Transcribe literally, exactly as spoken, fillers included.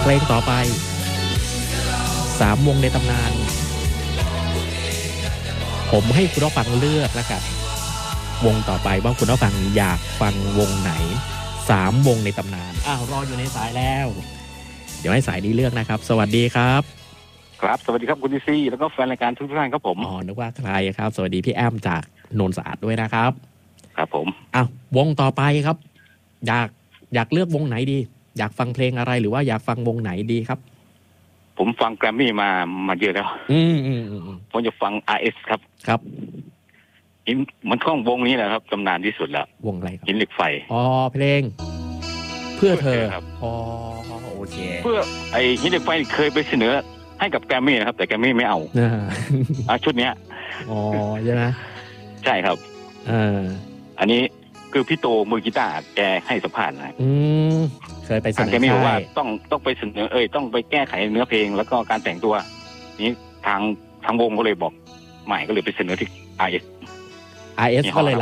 เพลงต่อไปสามวงในตำนานผมให้คุณผู้ฟังเลือกแล้วกันวงต่อไปว่าคุณผู้ฟังอยากฟังวงไหนสามวงในตำนานอ้าวรออยู่ในสายแล้วเดี๋ยวให้สายนี้เลือกนะครับสวัสดีครับครับสวัสดีครับคุณดิซี่แล้วก็แฟนรายการทุกท่านครับผมอ๋อนึกว่าใครครับสวัสดีพี่แอมจากโนนสะอาดด้วยนะครับครับผมอ้าววงต่อไปครับอยากอยากเลือกวงไหนดีอยากฟังเพลงอะไรหรือว่าอยากฟังวงไหนดีครับผมฟังแกรมมี่มามาเยอะแล้วอืมอืมอืมผมจะฟัง อาร์ เอส ครับครับมันท่องวงนี้แหละครับตำนานที่สุดแล้ววงอะไรครับหินเหล็กไฟอ๋อเพลงเพื่อเธอครับอ๋อโอเคเพื่อไอหินเหล็กไฟเคยไปเสนอให้กับแกรมมี่นะครับแต่แกรมมี่ไม่เอาอ่าชุดเนี้ยอ๋อใช่ไหมใช่ครับอ่าอันนี้คือพี่โตมือกีตาร์แกให้สัมภาษณ์นะอืมเคยไปเสนอแกไม่บอกว่าต้องต้องไปเสนอเอ้ยต้องไปแก้ไขเนื้อเพลงแล้วก็การแต่งตัวนี้ทางทางวงก็เลยบอกใหม่ก็เลยไปเสนอที่ อาร์ เอสอาร์ เอส ก็เลย